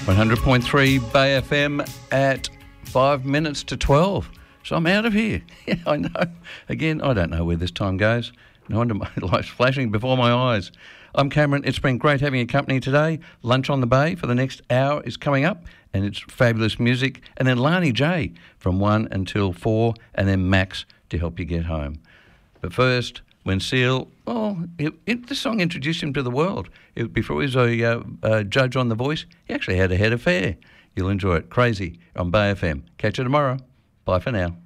100.3 Bay FM at 5 minutes to 12. So I'm out of here. Yeah, I know. Again, I don't know where this time goes. No wonder my life's flashing before my eyes. I'm Cameron. It's been great having your company today. Lunch on the Bay for the next hour is coming up, and it's fabulous music. And then Lani J from 1 until 4, and then Max to help you get home. But first, when Seal, the song introduced him to the world. Before he was a judge on The Voice, he actually had a head affair. You'll enjoy it. Crazy on Bay FM. Catch you tomorrow. Bye for now.